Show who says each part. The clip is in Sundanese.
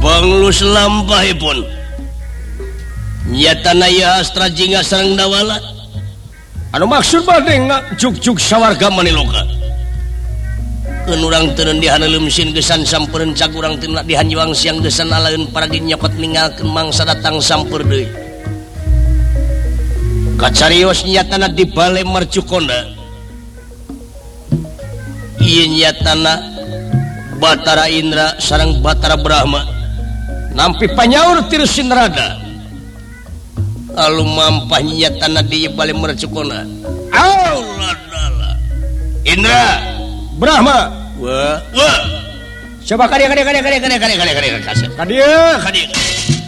Speaker 1: banglus lampahipun nyata naya astra jingga sareng dawala anu maksud bade juk-juk sawarga maniloka keun urang teu dihaneuleum sin gesan sampeureuun cag urang teu dihanjuang siang gesan alaeun paragi nyokot ninggalkeun mangsa datang sampeur deui kacarios nyatana di bale marcukonda ieu nyatana Batara Indra sareng Batara Brahma nampi panyaur tir Sinrada lalu mampah nyatana di bale marcukona Allah Indra Brahma wah coba kadia